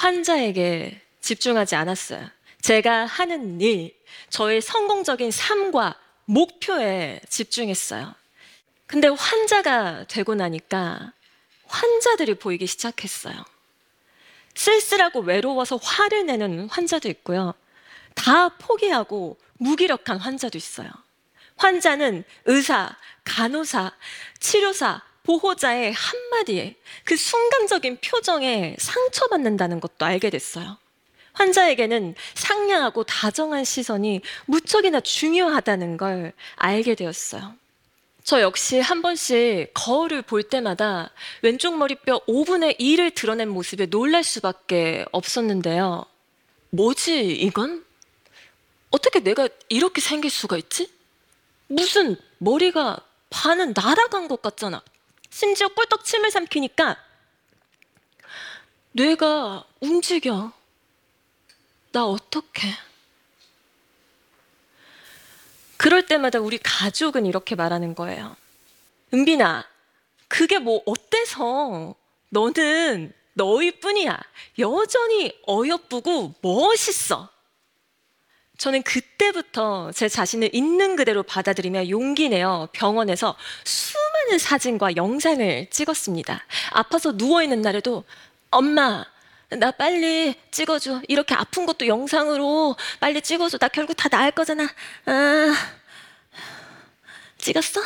환자에게 집중하지 않았어요. 제가 하는 일, 저의 성공적인 삶과 목표에 집중했어요. 근데 환자가 되고 나니까 환자들이 보이기 시작했어요. 쓸쓸하고 외로워서 화를 내는 환자도 있고요. 다 포기하고 무기력한 환자도 있어요. 환자는 의사, 간호사, 치료사, 보호자의 한마디에 그 순간적인 표정에 상처받는다는 것도 알게 됐어요. 환자에게는 상냥하고 다정한 시선이 무척이나 중요하다는 걸 알게 되었어요. 저 역시 한 번씩 거울을 볼 때마다 왼쪽 머리뼈 5분의 1을 드러낸 모습에 놀랄 수밖에 없었는데요. 뭐지, 이건? 어떻게 내가 이렇게 생길 수가 있지? 무슨 머리가 반은 날아간 것 같잖아. 심지어 꿀떡 침을 삼키니까 뇌가 움직여. 나 어떡해? 그럴 때마다 우리 가족은 이렇게 말하는 거예요. 은빈아, 그게 뭐 어때서? 너는 너일 뿐이야. 여전히 어여쁘고 멋있어. 저는 그때부터 제 자신을 있는 그대로 받아들이며 용기 내어 병원에서 수많은 사진과 영상을 찍었습니다. 아파서 누워있는 날에도 엄마, 나 빨리 찍어줘. 이렇게 아픈 것도 영상으로 빨리 찍어줘. 나 결국 다 나을 거잖아. 찍었어?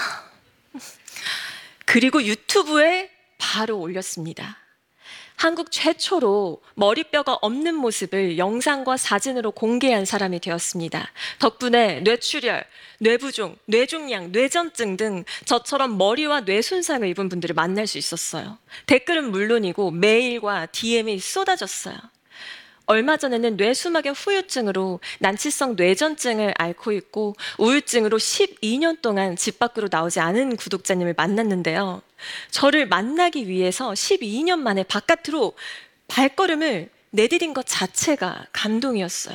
그리고 유튜브에 바로 올렸습니다. 한국 최초로 머리뼈가 없는 모습을 영상과 사진으로 공개한 사람이 되었습니다. 덕분에 뇌출혈, 뇌부종, 뇌종양, 뇌전증 등 저처럼 머리와 뇌 손상을 입은 분들을 만날 수 있었어요. 댓글은 물론이고 메일과 DM이 쏟아졌어요. 얼마 전에는 뇌수막염 후유증으로 난치성 뇌전증을 앓고 있고 우울증으로 12년 동안 집 밖으로 나오지 않은 구독자님을 만났는데요. 저를 만나기 위해서 12년 만에 바깥으로 발걸음을 내디딘 것 자체가 감동이었어요.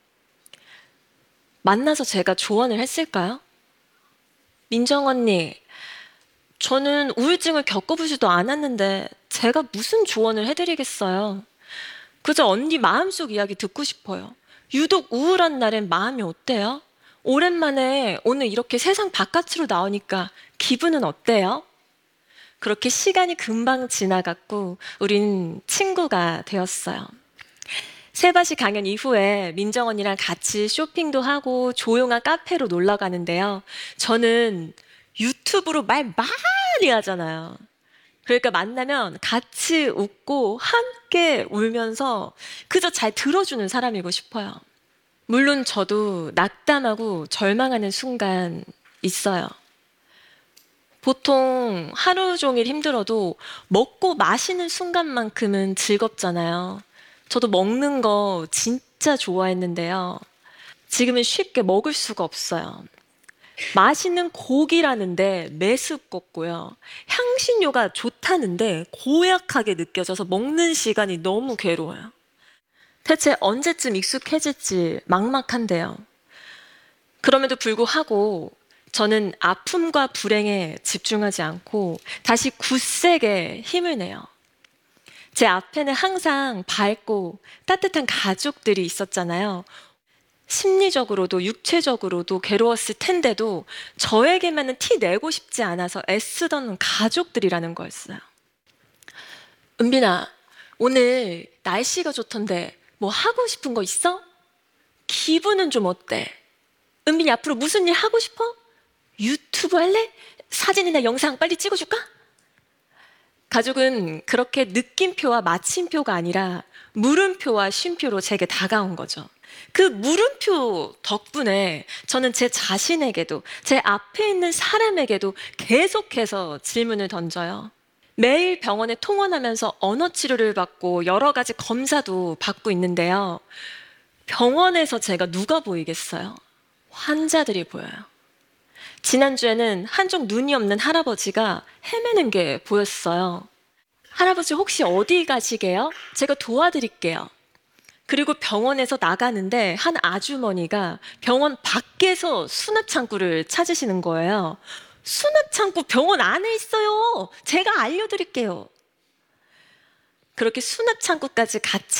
만나서 제가 조언을 했을까요? 민정 언니, 저는 우울증을 겪어보지도 않았는데 제가 무슨 조언을 해드리겠어요? 그저 언니 마음속 이야기 듣고 싶어요. 유독 우울한 날엔 마음이 어때요? 오랜만에 오늘 이렇게 세상 바깥으로 나오니까 기분은 어때요? 그렇게 시간이 금방 지나갔고 우린 친구가 되었어요. 세바시 강연 이후에 민정 언니랑 같이 쇼핑도 하고 조용한 카페로 놀러 가는데요. 저는 유튜브로 말 많이 하잖아요. 그러니까 만나면 같이 웃고 함께 울면서 그저 잘 들어주는 사람이고 싶어요. 물론 저도 낙담하고 절망하는 순간 있어요. 보통 하루 종일 힘들어도 먹고 마시는 순간만큼은 즐겁잖아요. 저도 먹는 거 진짜 좋아했는데요. 지금은 쉽게 먹을 수가 없어요. 맛있는 고기라는데 매습껍고요. 향신료가 좋다는데 고약하게 느껴져서 먹는 시간이 너무 괴로워요. 대체 언제쯤 익숙해질지 막막한데요. 그럼에도 불구하고 저는 아픔과 불행에 집중하지 않고 다시 굳세게 힘을 내요. 제 앞에는 항상 밝고 따뜻한 가족들이 있었잖아요. 심리적으로도 육체적으로도 괴로웠을 텐데도 저에게만은 티 내고 싶지 않아서 애쓰던 가족들이라는 거였어요. 은빈아, 오늘 날씨가 좋던데 뭐 하고 싶은 거 있어? 기분은 좀 어때? 은빈이 앞으로 무슨 일 하고 싶어? 유튜브 할래? 사진이나 영상 빨리 찍어줄까? 가족은 그렇게 느낌표와 마침표가 아니라 물음표와 쉼표로 제게 다가온 거죠. 그 물음표 덕분에 저는 제 자신에게도 제 앞에 있는 사람에게도 계속해서 질문을 던져요. 매일 병원에 통원하면서 언어 치료를 받고 여러 가지 검사도 받고 있는데요. 병원에서 제가 누가 보이겠어요? 환자들이 보여요. 지난주에는 한쪽 눈이 없는 할아버지가 헤매는 게 보였어요. 할아버지 혹시 어디 가시게요? 제가 도와드릴게요. 그리고 병원에서 나가는데 한 아주머니가 병원 밖에서 수납창구를 찾으시는 거예요. 수납창구 병원 안에 있어요. 제가 알려드릴게요. 그렇게 수납창구까지 같이